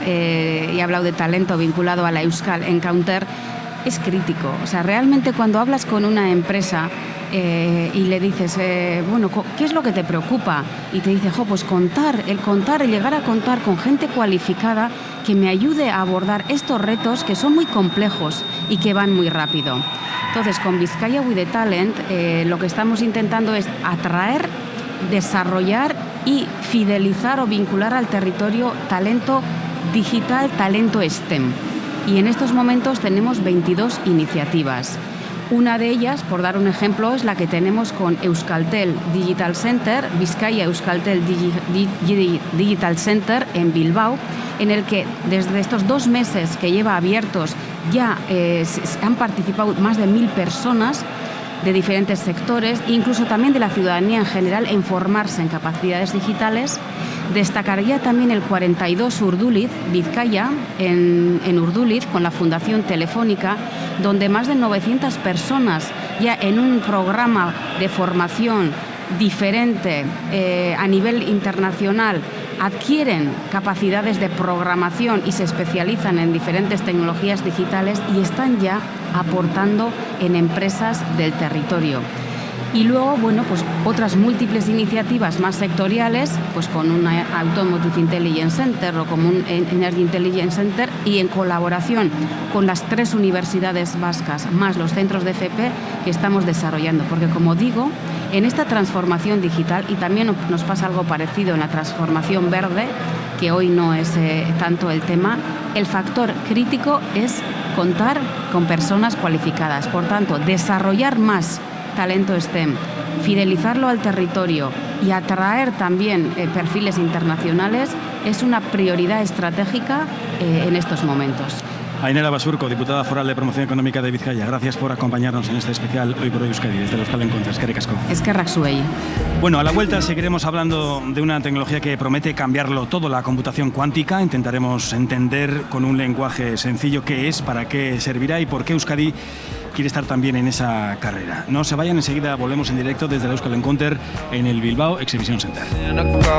y he hablado de talento vinculado a la Euskal Encounter, es crítico. O sea, realmente cuando hablas con una empresa y le dices, bueno, ¿qué es lo que te preocupa? Y te dice, pues el llegar a contar con gente cualificada que me ayude a abordar estos retos que son muy complejos y que van muy rápido. Entonces, con Bizkaia with the Talent, lo que estamos intentando es atraer, desarrollar y fidelizar o vincular al territorio talento digital, talento STEM. Y en estos momentos tenemos 22 iniciativas. Una de ellas, por dar un ejemplo, es la que tenemos con Euskaltel Digital Center, Bizkaia Euskaltel Digital Center en Bilbao, en el que desde estos 2 meses que lleva abiertos ya han participado más de 1000 personas de diferentes sectores, incluso también de la ciudadanía en general, en formarse en capacidades digitales. Destacaría también el 42 Urduliz, Bizkaia, en Urduliz, con la Fundación Telefónica, donde más de 900 personas ya en un programa de formación diferente a nivel internacional adquieren capacidades de programación y se especializan en diferentes tecnologías digitales y están ya aportando en empresas del territorio. Y luego, bueno, pues otras múltiples iniciativas más sectoriales, pues con un Automotive Intelligence Center o como un Energy Intelligence Center, y en colaboración con las 3 universidades vascas, más los centros de FP que estamos desarrollando. Porque, como digo, en esta transformación digital, y también nos pasa algo parecido en la transformación verde, que hoy no es tanto el tema, el factor crítico es contar con personas cualificadas. Por tanto, desarrollar más talento STEM, fidelizarlo al territorio y atraer también perfiles internacionales es una prioridad estratégica en estos momentos. Ainhoa Basurco, diputada foral de Promoción Económica de Bizkaia, gracias por acompañarnos en este especial Hoy por Hoy Euskadi desde el Euskal Encounter. Eskerrik asko. Eskerrak zuei. Bueno, a la vuelta seguiremos hablando de una tecnología que promete cambiarlo todo, la computación cuántica. Intentaremos entender con un lenguaje sencillo qué es, para qué servirá y por qué Euskadi quiere estar también en esa carrera. No se vayan, enseguida volvemos en directo desde el Euskal Encounter en el Bilbao Exhibition Center.